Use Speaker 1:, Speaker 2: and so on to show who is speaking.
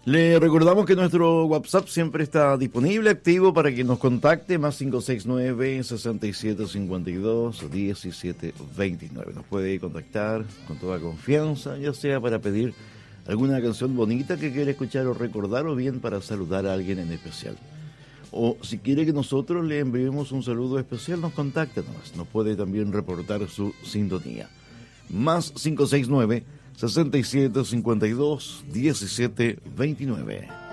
Speaker 1: Le recordamos que nuestro WhatsApp siempre está disponible, activo para que nos contacte, más 569-6752-1729. Nos puede contactar con toda confianza, ya sea para pedir alguna canción bonita que quiere escuchar o recordar, o bien para saludar a alguien en especial. O si quiere que nosotros le enviemos un saludo especial, nos contacta nomás. Nos puede también reportar su sintonía. Más 569-6752-1729.